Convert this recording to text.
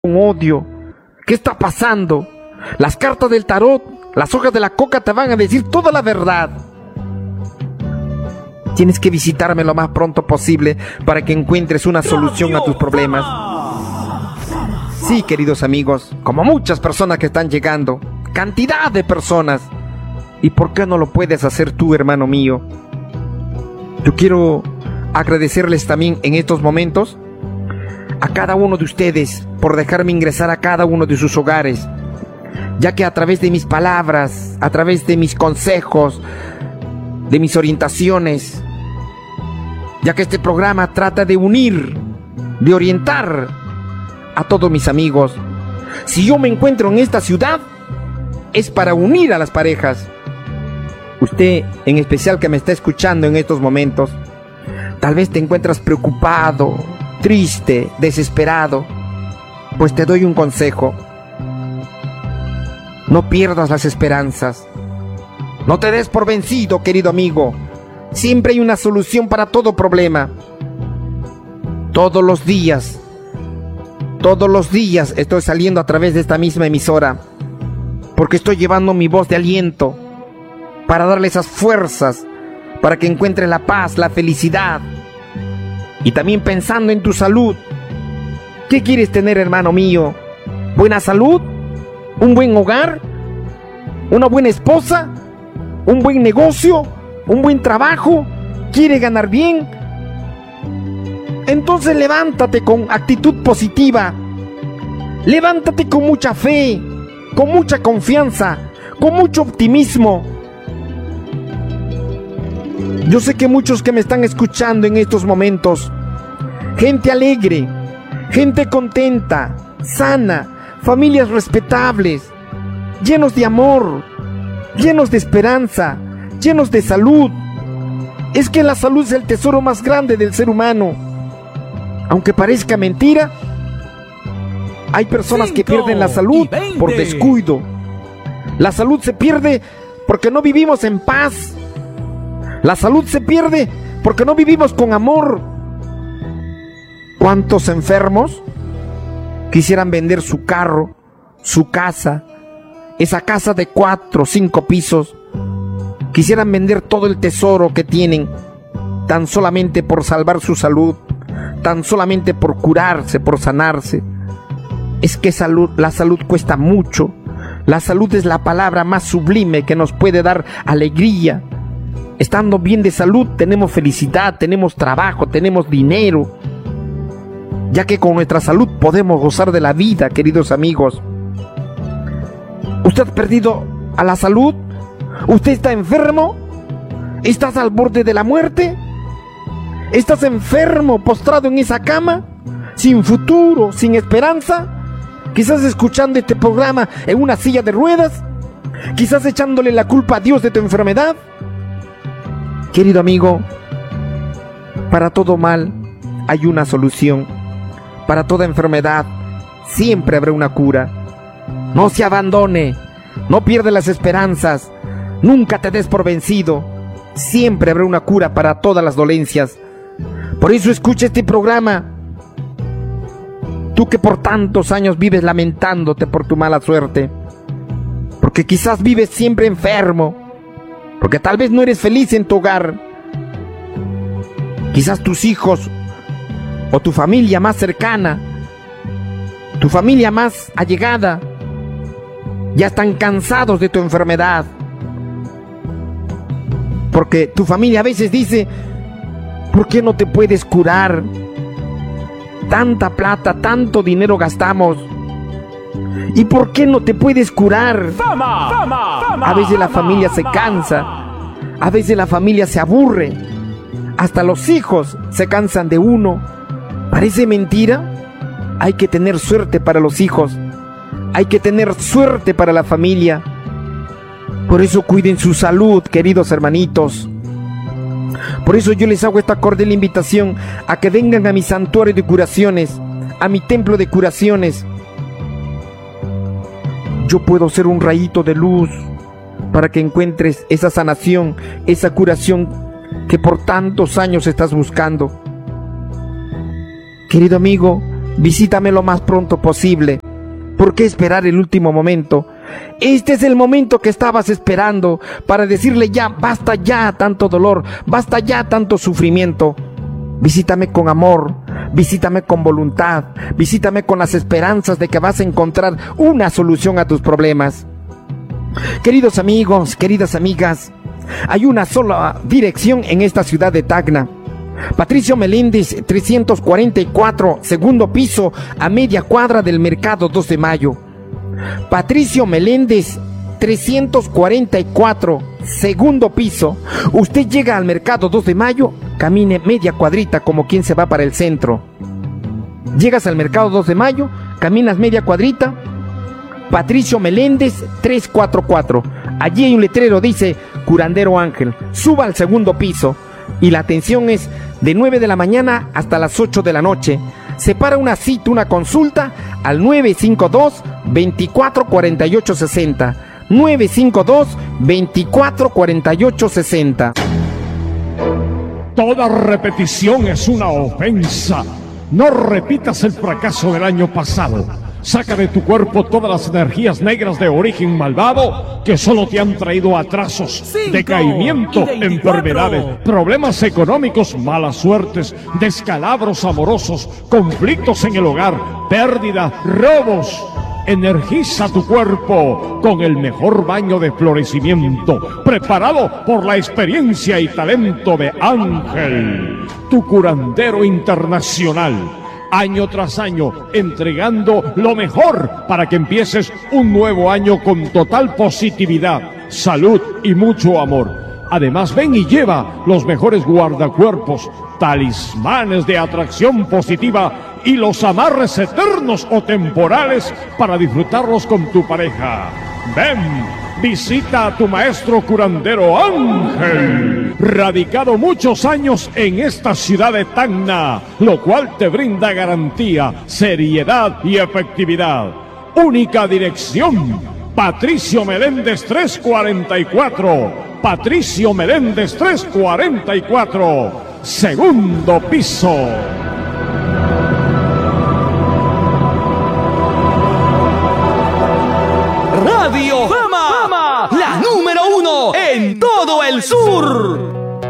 con odio. ¿Qué está pasando? Las cartas del tarot, las hojas de la coca te van a decir toda la verdad. Tienes que visitarme lo más pronto posible para que encuentres una solución a tus problemas. Sí, queridos amigos, como muchas personas que están llegando, cantidad de personas. ¿Y por qué no lo puedes hacer tú, hermano mío? Yo quiero agradecerles también en estos momentos a cada uno de ustedes por dejarme ingresar a cada uno de sus hogares, ya que a través de mis palabras, a través de mis consejos, de mis orientaciones, ya que este programa trata de unir, de orientar a todos mis amigos. Si yo me encuentro en esta ciudad, es para unir a las parejas. Usted, en especial que me está escuchando en estos momentos, tal vez te encuentras preocupado, triste, desesperado. Pues te doy un consejo. No pierdas las esperanzas. No te des por vencido, querido amigo. Siempre hay una solución para todo problema. Todos los días estoy saliendo a través de esta misma emisora, porque estoy llevando mi voz de aliento para darle esas fuerzas, para que encuentres la paz, la felicidad. Y también pensando en tu salud. ¿Qué quieres tener, hermano mío? ¿Buena salud? ¿Un buen hogar? ¿Una buena esposa? ¿Un buen negocio? ¿Un buen trabajo? ¿Quiere ganar bien? Entonces levántate con actitud positiva. Levántate con mucha fe, con mucha confianza, con mucho optimismo. Yo sé que muchos que me están escuchando en estos momentos, gente alegre, gente contenta, sana, familias respetables, llenos de amor, llenos de esperanza, llenos de salud. Es que la salud es el tesoro más grande del ser humano. Aunque parezca mentira, hay personas que pierden la salud por descuido. La salud se pierde porque no vivimos en paz. La salud se pierde porque no vivimos con amor. ¿Cuántos enfermos quisieran vender su carro, su casa, esa casa de 4 o 5 pisos? Quisieran vender todo el tesoro que tienen, tan solamente por salvar su salud, tan solamente por curarse, por sanarse. Es que la salud cuesta mucho. La salud es la palabra más sublime que nos puede dar alegría. Estando bien de salud tenemos felicidad, tenemos trabajo, tenemos dinero, ya que con nuestra salud podemos gozar de la vida, queridos amigos. ¿Usted ha perdido a la salud? ¿Usted está enfermo? ¿Estás al borde de la muerte? ¿Estás enfermo, postrado en esa cama, sin futuro, sin esperanza? Quizás escuchando este programa en una silla de ruedas, quizás echándole la culpa a Dios de tu enfermedad. Querido amigo, para todo mal hay una solución. Para toda enfermedad siempre habrá una cura. No se abandone, no pierda las esperanzas, nunca te des por vencido. Siempre habrá una cura para todas las dolencias. Por eso escucha este programa. Tú que por tantos años vives lamentándote por tu mala suerte, porque quizás vives siempre enfermo, porque tal vez no eres feliz en tu hogar. Quizás tus hijos o tu familia más cercana, tu familia más allegada, ya están cansados de tu enfermedad. Porque tu familia a veces dice: ¿por qué no te puedes curar? Tanta plata, tanto dinero gastamos. ¿Y por qué no te puedes curar? A veces la familia se cansa, a veces la familia se aburre, hasta los hijos se cansan de uno. ¿Parece mentira? Hay que tener suerte para los hijos, hay que tener suerte para la familia. Por eso cuiden su salud, queridos hermanitos. Por eso yo les hago esta cordial invitación a que vengan a mi santuario de curaciones, a mi templo de curaciones. Yo puedo ser un rayito de luz para que encuentres esa sanación, esa curación que por tantos años estás buscando. Querido amigo, Visítame lo más pronto posible. ¿Por qué esperar el último momento? Este es el momento que estabas esperando para decirle ya, basta ya tanto dolor, basta ya tanto sufrimiento. Visítame con amor, visítame con voluntad, visítame con las esperanzas de que vas a encontrar una solución a tus problemas. Queridos amigos, queridas amigas, hay una sola dirección en esta ciudad de Tacna. Patricio Meléndez, 344, segundo piso, a media cuadra del Mercado 2 de Mayo. Patricio Meléndez, 344, segundo piso. Usted llega al Mercado 2 de Mayo, camine media cuadrita como quien se va para el centro. Llegas al Mercado 2 de Mayo, caminas media cuadrita. Patricio Meléndez, 344. Allí hay un letrero, dice Curandero Ángel. Suba al segundo piso y la atención es de 9 de la mañana hasta las 8 de la noche. Separa una cita, una consulta al 952-244860. 952-244860. Toda repetición es una ofensa. No repitas el fracaso del año pasado. Saca de tu cuerpo todas las energías negras de origen malvado que solo te han traído atrasos, decaimiento, enfermedades, problemas económicos, malas suertes, descalabros amorosos, conflictos en el hogar, pérdida, robos. Energiza tu cuerpo con el mejor baño de florecimiento, preparado por la experiencia y talento de Ángel, tu curandero internacional. Año tras año, entregando lo mejor para que empieces un nuevo año con total positividad, salud y mucho amor. Además, ven y lleva los mejores guardacuerpos, talismanes de atracción positiva y los amarres eternos o temporales para disfrutarlos con tu pareja. Ven, visita a tu maestro curandero Ángel, radicado muchos años en esta ciudad de Tacna, lo cual te brinda garantía, seriedad y efectividad. Única dirección, Patricio Meléndez 344. Patricio Meléndez 344, segundo piso.